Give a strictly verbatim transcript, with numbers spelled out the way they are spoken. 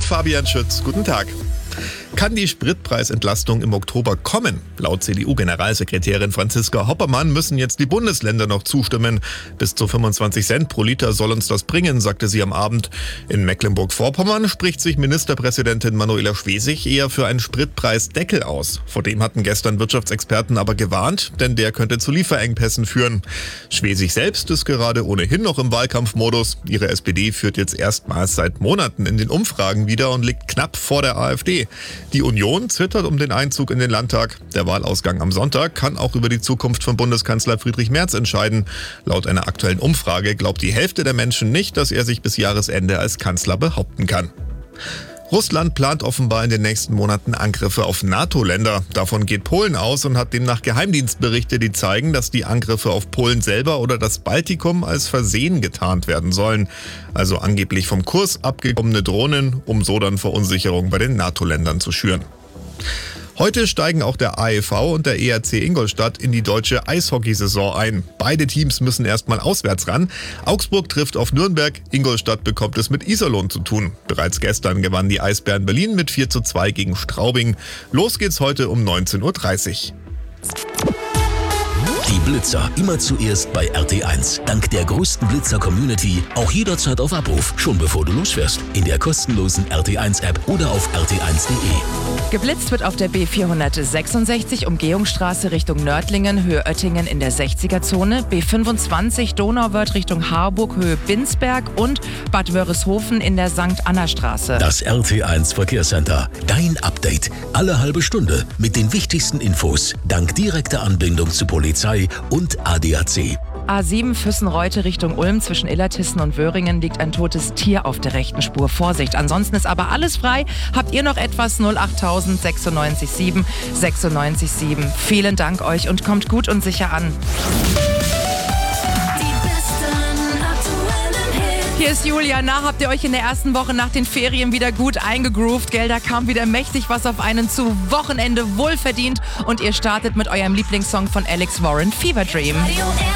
Fabian Schütz. Guten Tag. Kann die Spritpreisentlastung im Oktober kommen? Laut C D U-Generalsekretärin Franziska Hoppermann müssen jetzt die Bundesländer noch zustimmen. Bis zu fünfundzwanzig Cent pro Liter soll uns das bringen, sagte sie am Abend. In Mecklenburg-Vorpommern spricht sich Ministerpräsidentin Manuela Schwesig eher für einen Spritpreisdeckel aus. Vor dem hatten gestern Wirtschaftsexperten aber gewarnt, denn der könnte zu Lieferengpässen führen. Schwesig selbst ist gerade ohnehin noch im Wahlkampfmodus. Ihre S P D führt jetzt erstmals seit Monaten in den Umfragen wieder und liegt knapp vor der AfD. Die Union zittert um den Einzug in den Landtag. Der Wahlausgang am Sonntag kann auch über die Zukunft von Bundeskanzler Friedrich Merz entscheiden. Laut einer aktuellen Umfrage glaubt die Hälfte der Menschen nicht, dass er sich bis Jahresende als Kanzler behaupten kann. Russland plant offenbar in den nächsten Monaten Angriffe auf NATO-Länder. Davon geht Polen aus und hat demnach Geheimdienstberichte, die zeigen, dass die Angriffe auf Polen selber oder das Baltikum als Versehen getarnt werden sollen. Also angeblich vom Kurs abgekommene Drohnen, um so dann Verunsicherung bei den NATO-Ländern zu schüren. Heute steigen auch der A E V und der E R C Ingolstadt in die deutsche Eishockeysaison ein. Beide Teams müssen erstmal auswärts ran. Augsburg trifft auf Nürnberg, Ingolstadt bekommt es mit Iserlohn zu tun. Bereits gestern gewannen die Eisbären Berlin mit vier zu zwei gegen Straubing. Los geht's heute um neunzehn Uhr dreißig. Die Blitzer immer zuerst bei R T eins. Dank der größten Blitzer-Community auch jederzeit auf Abruf, schon bevor du losfährst. In der kostenlosen R T eins App oder auf r t eins punkt de. Geblitzt wird auf der B vierhundertsechsundsechzig Umgehungsstraße Richtung Nördlingen, Höhe Oettingen in der sechziger-Zone, B fünfundzwanzig Donauwörth Richtung Harburg, Höhe Binsberg und Bad Wörishofen in der Sankt Anna Straße. Das R T eins Verkehrscenter. Dein Update. Alle halbe Stunde mit den wichtigsten Infos. Dank direkter Anbindung zu Polizei und A D A C. A sieben Füssenreute Richtung Ulm zwischen Illertissen und Wöhringen liegt ein totes Tier auf der rechten Spur. Vorsicht, ansonsten ist aber alles frei. Habt ihr noch etwas? null achttausend sechsundneunzig sieben sechsundneunzig sieben. Vielen Dank euch und kommt gut und sicher an. Hier ist Julia. Na, habt ihr euch in der ersten Woche nach den Ferien wieder gut eingegroovt? Gell, da kam wieder mächtig was auf einen zu. Wochenende wohlverdient und ihr startet mit eurem Lieblingssong von Alex Warren, Fever Dream.